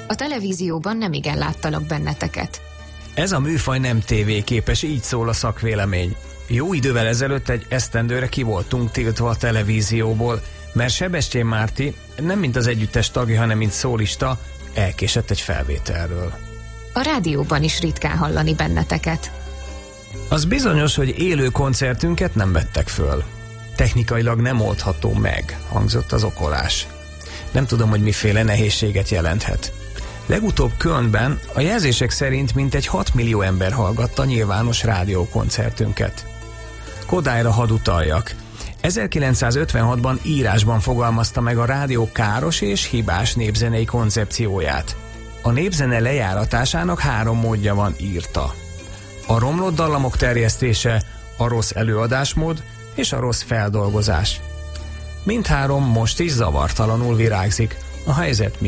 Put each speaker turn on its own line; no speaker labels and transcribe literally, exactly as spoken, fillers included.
A televízióban nemigen láttalak benneteket.
Ez a műfaj nem tévéképes, így szól a szakvélemény. Jó idővel ezelőtt egy esztendőre ki voltunk tiltva a televízióból, mert Sebestyén Márti nem mint az együttes tagja, hanem mint szólista elkésett egy felvételről.
A rádióban is ritkán hallani benneteket.
Az bizonyos, hogy élő koncertünket nem vettek föl. Technikailag nem oldható meg, hangzott az okolás. Nem tudom, hogy miféle nehézséget jelenthet. Legutóbb Kölnben a jelzések szerint mintegy hat millió ember hallgatta nyilvános rádiókoncertünket. Kodályra hadd utaljak. ezerkilencszázötvenhatban írásban fogalmazta meg a rádió káros és hibás népzenei koncepcióját. A népzene lejáratásának három módja van, írta. A romlott dallamok terjesztése, a rossz előadásmód és a rossz feldolgozás. Mindhárom most is zavartalanul virágzik. A helyzet mi?